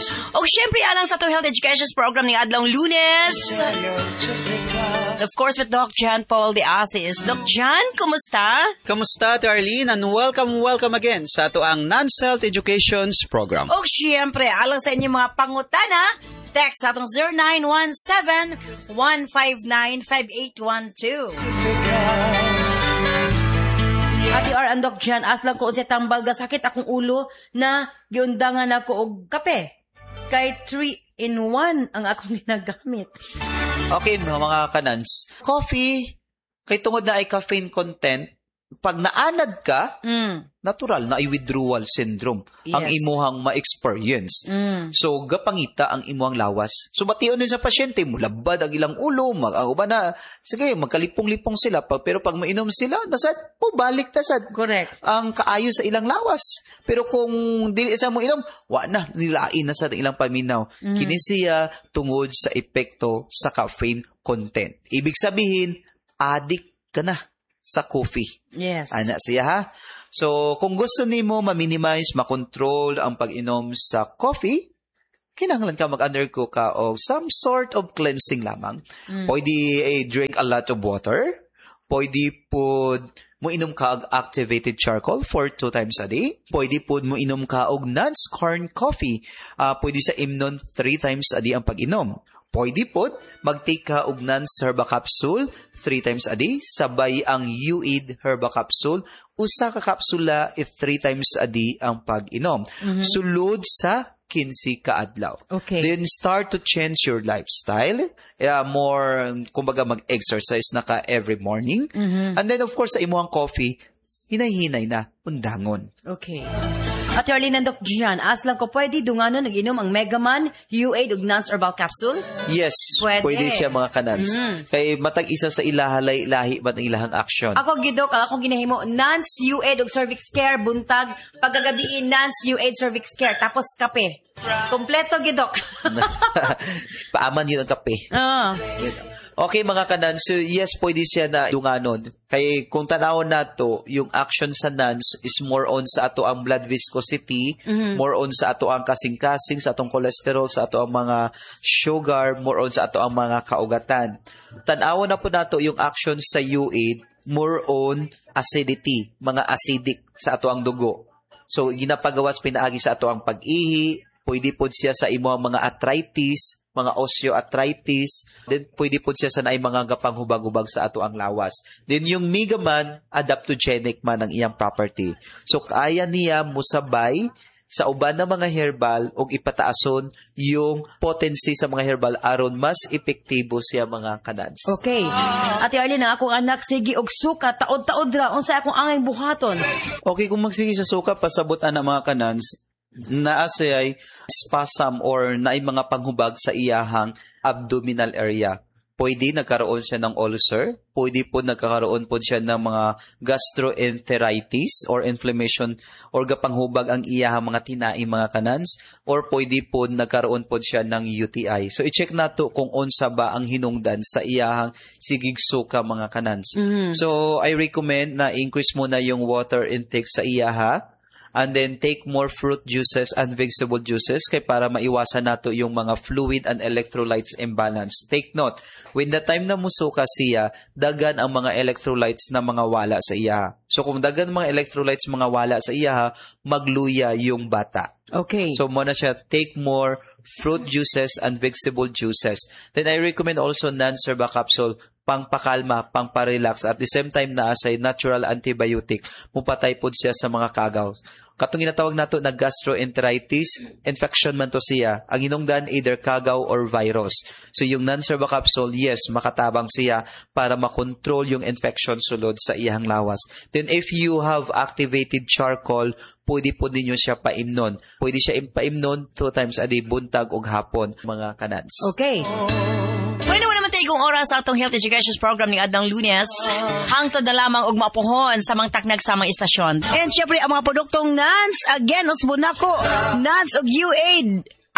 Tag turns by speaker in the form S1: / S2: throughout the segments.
S1: O syempre, alang sa itong health education program ng Adlong Lunes. Of course, with Doc John Paul de Asis. Doc John, kumusta?
S2: Kamusta, Arlene? And welcome again sa ito ang Non-Health Education's program.
S1: O syempre, alang sa inyong mga pangutana, text sa itong 0917-159-5812. Ati and Doc John, aslang ko sa tambal ga sakit akong ulo na giundangan ako og kape. Kay 3-in-1 ang akong ginagamit.
S2: Okay, mga kanans. Coffee, kay tungod na ay caffeine content, pag naanad ka, natural na ay withdrawal syndrome ang imuhang ma-experience. So, gapangita ang imuhang lawas. So, bation din sa pasyente, mulabad ang ilang ulo, sige, magkalipong-lipong sila. Pero pag mainom sila, nasad, balik tasad.
S1: Correct.
S2: Ang kaayo sa ilang lawas. Pero kung dili sa mo inom, na, nilain na sa ilang paminaw. Kini siya tungod sa epekto sa caffeine content. Ibig sabihin, addict ka na sa coffee.
S1: Yes.
S2: Ana siya ha. So, kung gusto nimo ma-minimize, ma-control ang pag-inom sa coffee, kinahanglan ka mag-undergo ka o some sort of cleansing lamang. Pwede drink a lot of water. Pwede po mo inom ka og activated charcoal for 2 times a day. Pwede po mo inom ka og Nance corn coffee. Pwede sa imnon 3 times a day ang pag-inom. Pwede po, mag-take ka og Nance Herba Capsule 3 times a day, sabay ang UAID Herba Capsule, usa ka kapsula 3 times a day ang pag-inom. Sulod sa 15 ka adlaw.
S1: Okay.
S2: Then start to change your lifestyle. More, kumbaga mag-exercise na ka every morning. And then of course, sa imuhang coffee, hinay-hinay na, undangon.
S1: Okay. At Arlene and Doc Gian, aslang ko pwede dunganon nag-inom ang Megaman, UAID ug Nance Herbal Capsule?
S2: Yes, pwede siya mga kanans. Kay matag isa sa ilahi ba ang ilahang action?
S1: Ako gidok, akong ginahimo Nance UAID ug Cervix Care buntag, pagkagabiin Nance UAID Cervix Care tapos kape. Kompleto gidok.
S2: Paaman yun ang kape. Okay mga kanan, so yes, pwede siya na dunganon. Kaya kung tanawon nato, yung action sa NANS is more on sa ato ang blood viscosity, more on sa ato ang kasing-kasing, sa atong cholesterol, sa ato ang mga sugar, more on sa ato ang mga kaugatan. Tanawon na po nato yung action sa UAID, more on acidity, mga acidic sa ato ang dugo. So ginapagawas pinaagi sa ato ang pag-ihi, pwede po siya sa imo ang mga arthritis, mga osteoarthritis, then pwede po siya sa naay mga gapang hubag-hubag sa ato ang lawas. Then yung Megaman, adaptogenic man ang iyang property. So kaya niya musabay sa uban ng mga herbal o ipataason yung potency sa mga herbal aron mas epektibo siya mga kanads.
S1: Okay. Ate Arlene, akong anak sige og suka taod-taod ra unsa akong angay buhaton.
S2: Okay, kung magsige sa suka pasabot ana mga kanads, naa siya spasm or naay mga panghubag sa iyahang abdominal area. Pwede nagkaroon siya ng ulcer, pwede po nagkakaroon po siya ng mga gastroenteritis or inflammation or gapanghubag ang iyahang mga tinai mga kanans, or pwede po nagkaroon po siya ng UTI. So i-check nato kung unsa ba ang hinungdan sa iyahang sigig suka mga kanans. So I recommend na increase mo na yung water intake sa iyaha. And then take more fruit juices and vegetable juices kay para maiwasan nato yung mga fluid and electrolytes imbalance. Take note, when the time na musuka siya, dagan ang mga electrolytes na mga wala sa iya. So kung dagan mga electrolytes mga wala sa iya, magluya yung bata.
S1: Okay.
S2: So muna siya, take more fruit juices and vegetable juices. Then I recommend also Nance Herba Capsule, pangpakalma, pangparelax, at the same time na asay natural antibiotic, mupatay po siya sa mga kagaw. Katong ginatawag nato na gastroenteritis, infection man to siya. Ang hinungdan either kagaw or virus. So yung Nance Herba Capsule, yes, makatabang siya para makontrol yung infection sulod sa iyang lawas. Then if you have activated charcoal, pwede po ninyo siya paimnon. Pwede siya paimnon 2 times a day, buntag o hapon, mga kanans.
S1: Okay. Pwede mo naman tayo kung oras sa atong health education program ni Adang Lunes. Hangtod na lamang og mapuhon sa mga taknag sa mga istasyon. And syempre, ang mga produktong NANS, again, usbon ako, NANS og UAID,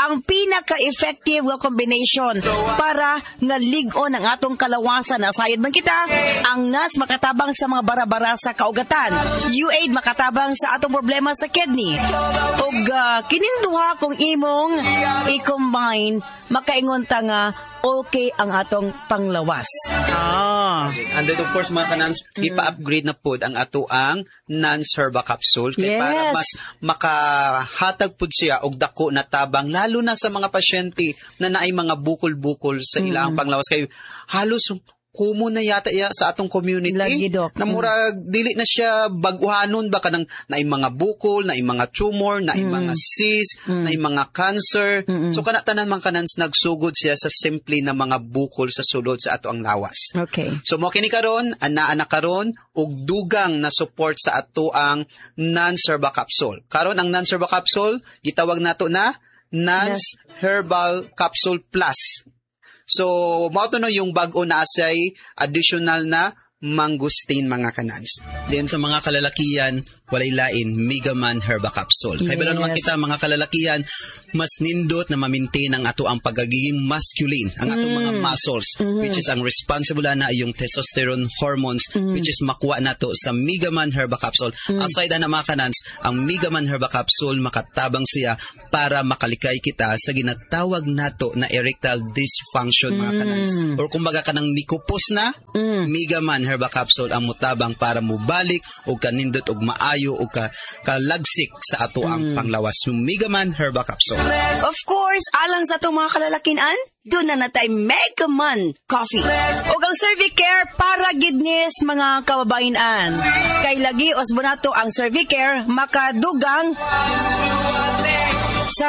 S3: ang pinaka-effective nga combination para nga ligon ang atong kalawasan. Nasayod man kita, ang NANS makatabang sa mga bara-bara sa kaugatan. UAID makatabang sa atong problema sa kidney. Ug kining duha kung imong i-combine, makaingon ta nga okay ang atong panglawas.
S4: And then of course mga kanans, ipa-upgrade na pod ang ato ang NANS Herba Capsule kay para mas makahatag pod siya og dako na tabang lalo na sa mga pasyente na naay mga bukol-bukol sa ilang panglawas kay halos kumo na yata sa atong community.
S3: Lagi, Doc.
S4: Na murag dili na siya baguhanon ba kanang naay mga bukol, naay mga tumor, naay mga cyst, naay mga cancer. So kana tanan man kanans nagsugod siya sa simple na mga bukol sa sulod sa ato ang lawas.
S3: Okay.
S4: So mo kini karon, anaa na karon og dugang na support sa ato ang NANS Herba Capsule. Karon ang NANS Herba Capsule gitawag nato na NANS Herbal Capsule Plus. So, mao to no yung bag-o na asay additional na mangustin mga kanans. Then sa mga kalalakihan, walay lain, Megaman Herba Capsule. Kaya naman kita mga kalalakihan, mas nindot na ma-maintain ang ato ang pagiging masculine, ang ato mga muscles, which is ang responsible na yung testosterone hormones, which is makuha nato sa Megaman Herba Capsule. Aside na mga kanans, ang Megaman Herba Capsule makatabang siya para makalikay kita sa ginatawag nato na erectile dysfunction mga kanans. Or kumbaga kanang nikupos na, Megaman Herba Capsule ang mutabang para mubalik o kanindot og maayo o kalagsik sa ato ang panglawas. Yung Megaman Herba Capsule.
S3: Of course, alang sa itong mga kalalakinan, doon na natay Megaman Coffee. O ang Cervicare para gidnis mga kababainan. Kay lagi osbonato ang Cervicare makadugang sa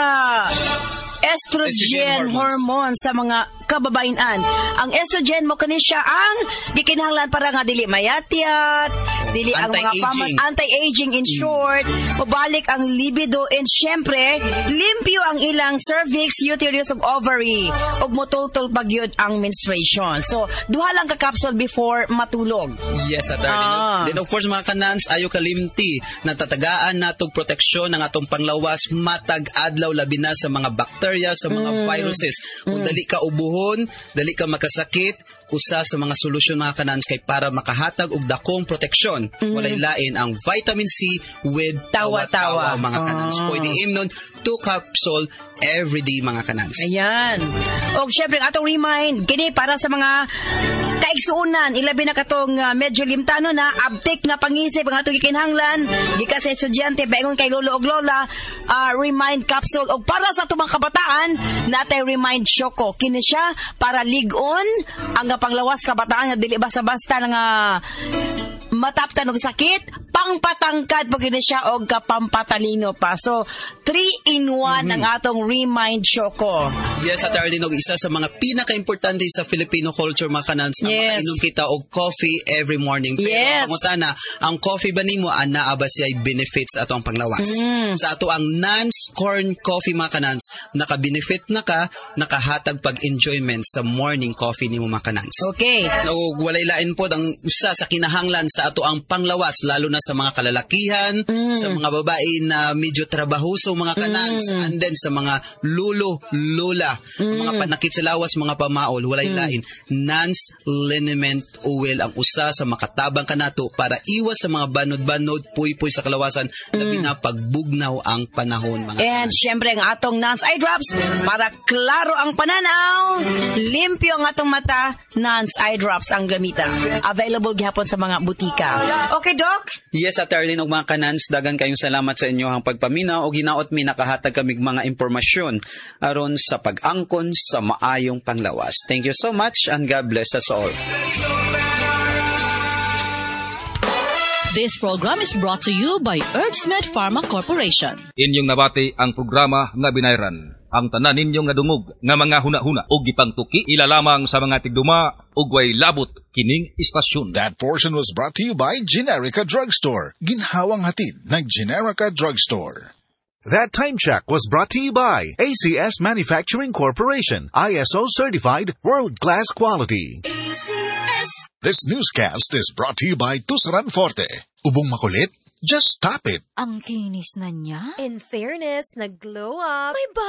S3: estrogen hormone sa mga kababainan. Ang estrogen mo kani siya ang gikinahanglan para nga dili mayatyat, dili ang mga anti-aging in short, mabalik ang libido, and syempre limpyo ang ilang cervix, uterus ug ovary ug motultol pagyud ang menstruation. So duha lang ka capsule before matulog.
S4: Yes, attorney. Then of course mga kanans, ayo kalimti na tatagaan natong proteksyon ng atong panglawas matag adlaw labi na sa mga bacteria, sa mga viruses. Kung dali ka ubuhon, dali ka makasakit, usa sa mga solusyon mga kanans kay para makahatag og dakong proteksyon. Walay lain ang vitamin C with tawa-tawa mga kanans. Pwede imnon 2 capsule every day mga kanans.
S3: Ayan. O syempre atong remind kini para sa mga kaigsuunan, ilabi na katong medyo limtano na abtik nga pangisip ang atong gikinahanglan gikan sa estudyante baingon kay lolo og lola, remind capsule. Og para sa atong mga kabataan natay remind Choco, kini siya para ligon ang panglawas kabataan nga dili basta-basta nga mataptan og sakit, pangpatangkad pag gini siya og kapampatalino pa. So 3-in-1 ang atong remind Choco.
S4: Yes, at Arlene, isa sa mga pinaka-importante sa Filipino culture mga kanans na makainom kita og coffee every morning. Pero pangutana, ang coffee ba nimo ana ba siya benefits ato ang panglawas? Sa ato ang NANS corn coffee mga kanans, naka-benefit na ka, nakahatag pag-enjoyment sa morning coffee nimo mga kanans.
S3: Okay.
S4: O walay lain po ang usa sa kinahanglan sa ato ang panglawas lalo na sa mga kalalakihan, sa mga babae na medyo trabahoso mga kanans, and then sa mga lolo, lola, mga panakit sa lawas, mga pamaol, walay lain. NANS liniment oil ang usa sa makatabang kanato para iwas sa mga banod-banod, puy-puy sa kalawasan, labi na pagbugnaw ang panahon mga
S3: And syempre ang atong NANS eye drops para klaro ang pananaw, limpyo ang atong mata, NANS eye drops ang gamitan. Available gihapon sa mga butika. Okay, Doc?
S4: Yes, at Arlene og mga kanans, dagan kayong salamat sa inyo ang pagpaminaw o ginaot mi nakahatag kamig mga impormasyon aron sa pag-angkon sa maayong panglawas. Thank you so much and God bless us all.
S5: This program is brought to you by Herbsmed Pharma Corporation.
S6: Inyong nabati ang programa nga binayran. Ang tanan ninyong nga dungog nga mga huna-huna o gipangtuki ilalamang sa mga tigduma ug way labot kining istasyon.
S7: That portion was brought to you by Generica Drugstore. Ginhawang hatid ng Generica Drugstore.
S8: That time check was brought to you by ACS Manufacturing Corporation, ISO certified world-class quality.
S7: ACS. This newscast is brought to you by Tusaran Forte. Ubong makulit? Just stop it.
S9: Ang kinis na niya. In fairness, nag-glow up. May